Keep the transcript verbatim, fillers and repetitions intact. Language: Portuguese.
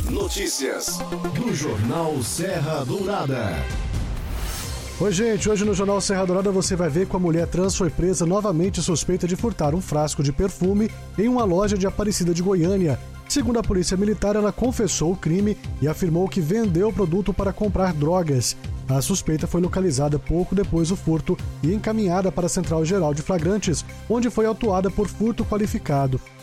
Notícias do Jornal Serra Dourada. Oi, gente, hoje no Jornal Serra Dourada você vai ver que a mulher trans foi presa novamente suspeita de furtar um frasco de perfume em uma loja de Aparecida de Goiânia. Segundo a polícia militar, ela confessou o crime e afirmou que vendeu o produto para comprar drogas. A suspeita foi localizada pouco depois do furto e encaminhada para a Central Geral de Flagrantes, onde foi autuada por furto qualificado.